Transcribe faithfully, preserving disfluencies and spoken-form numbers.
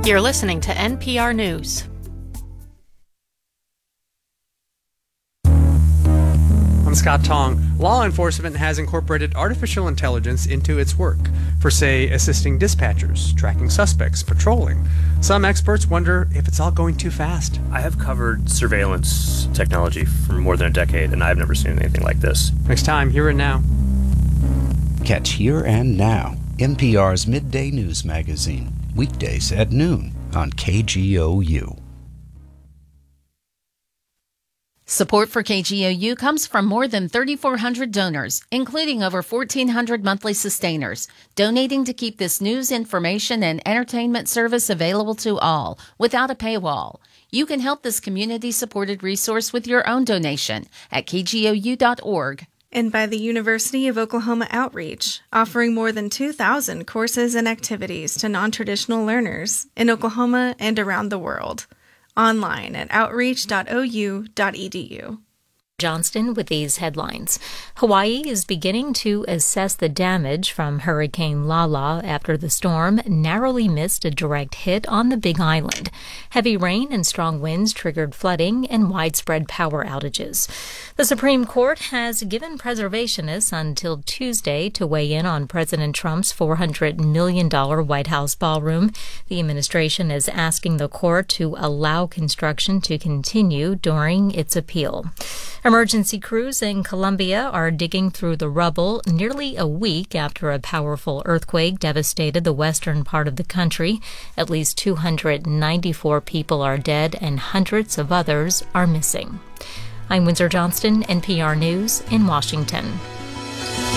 You're listening to N P R News. I'm Scott Tong. Law enforcement has incorporated artificial intelligence into its work for, say, assisting dispatchers, tracking suspects, patrolling. Some experts wonder if it's all going too fast. I have covered surveillance technology for more than a decade, and I've never seen anything like this. Next time, Here and Now. Catch Here and Now, N P R's midday news magazine, weekdays at noon on K G O U. Support for K G O U comes from more than thirty-four hundred donors, including over fourteen hundred monthly sustainers, donating to keep this news, information, and entertainment service available to all without a paywall. You can help this community-supported resource with your own donation at K G O U dot org. And by the University of Oklahoma Outreach, offering more than two thousand courses and activities to non-traditional learners in Oklahoma and around the world. Online at outreach dot o u dot e d u. Johnston with these headlines. Hawaii is beginning to assess the damage from Hurricane Lala after the storm narrowly missed a direct hit on the Big Island. Heavy rain and strong winds triggered flooding and widespread power outages. The Supreme Court has given preservationists until Tuesday to weigh in on President Trump's four hundred million dollars White House ballroom. The administration is asking the court to allow construction to continue during its appeal. Emergency crews in Colombia are digging through the rubble nearly a week after a powerful earthquake devastated the western part of the country. At least two hundred ninety-four people are dead and hundreds of others are missing. I'm Windsor Johnston, N P R News in Washington.